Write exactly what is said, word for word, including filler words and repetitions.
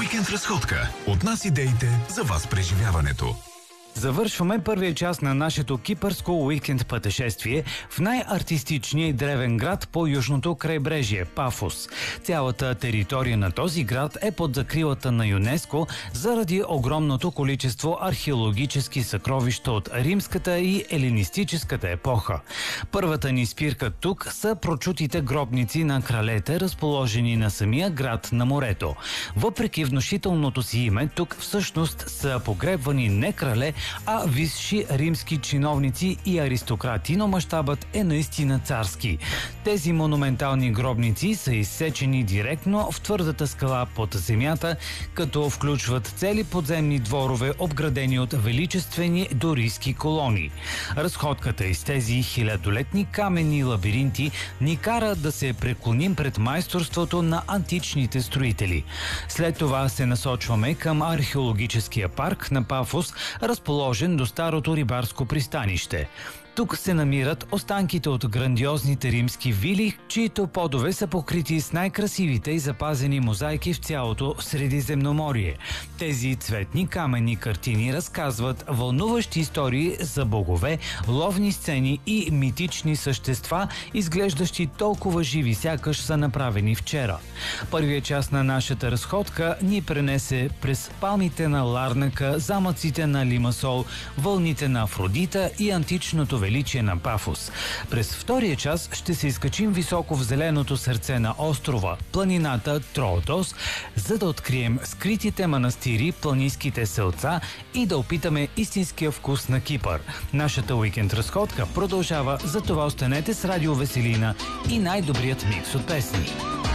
Уикенд разходка. От нас идеите за вас преживяването. Завършваме първия част на нашето кипърско уикенд пътешествие в най-артистичния и древен град по южното крайбрежие – Пафос. Цялата територия на този град е под закрилата на ЮНЕСКО заради огромното количество археологически съкровища от римската и елинистическата епоха. Първата ни спирка тук са прочутите гробници на кралете, разположени на самия град на морето. Въпреки внушителното си име, тук всъщност са погребвани не крале, а висши римски чиновници и аристократи, но мащабът е наистина царски. Тези монументални гробници са изсечени директно в твърдата скала под земята, като включват цели подземни дворове, обградени от величествени дорийски колони. Разходката из тези хилядолетни каменни лабиринти ни кара да се преклоним пред майсторството на античните строители. След това се насочваме към археологическия парк на Пафос, разположен до старото рибарско пристанище. Тук се намират останките от грандиозните римски вили, чието подове са покрити с най-красивите и запазени мозайки в цялото Средиземноморие. Тези цветни каменни картини разказват вълнуващи истории за богове, ловни сцени и митични същества, изглеждащи толкова живи, сякаш са направени вчера. Първият част на нашата разходка ни пренесе през палмите на Ларнака, замъците на Лимасол, вълните на Афродита и античното величие на Пафос. През втория час ще се изкачим високо в зеленото сърце на острова, планината Троодос, за да открием скритите манастири, планинските селца и да опитаме истинския вкус на Кипър. Нашата уикенд разходка продължава, затова останете с Радио Веселина и най-добрият микс от песни.